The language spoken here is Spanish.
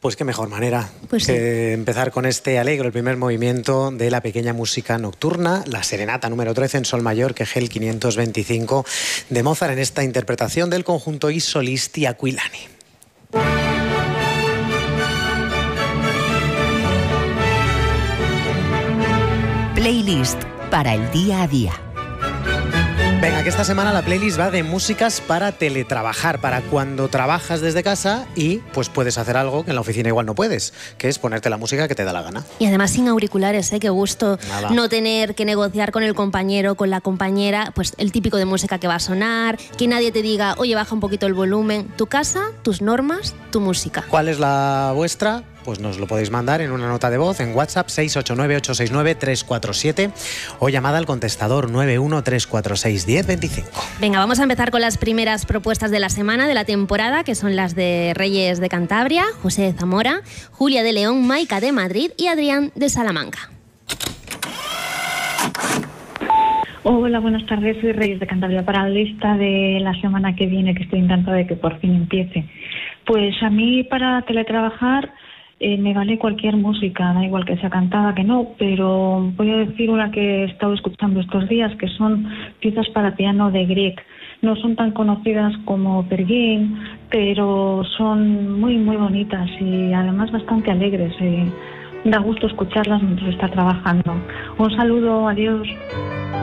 Pues qué mejor manera Pues que empezar con este alegro, el primer movimiento de la pequeña música nocturna, la serenata número 13 en sol mayor, que es el 525 de Mozart, en esta interpretación del conjunto I Solisti Aquilani. Playlist para el día a día. Venga, que esta semana la playlist va de músicas para teletrabajar, para cuando trabajas desde casa y pues puedes hacer algo que en la oficina igual no puedes, que es ponerte la música que te da la gana. Y además sin auriculares, qué gusto. Nada. No tener que negociar con el compañero, con la compañera, pues el típico de música que va a sonar, que nadie te diga, oye, baja un poquito el volumen. Tu casa, tus normas, tu música. ¿Cuál es la vuestra? Pues nos lo podéis mandar en una nota de voz en WhatsApp 689-869-347 o llamada al contestador 913461025. Venga, vamos a empezar con las primeras propuestas de la semana, de la temporada, que son las de Reyes de Cantabria, José de Zamora, Julia de León, Maica de Madrid y Adrián de Salamanca. Hola, buenas tardes, soy Reyes de Cantabria. Para la lista de la semana que viene, que estoy encantada de que por fin empiece. Pues a mí para teletrabajar me vale cualquier música, da igual que sea cantada que no, pero voy a decir una que he estado escuchando estos días, que son piezas para piano de Grieg. No son tan conocidas como Perguín, pero son muy, muy bonitas y además bastante alegres. Da gusto escucharlas mientras está trabajando. Un saludo, adiós.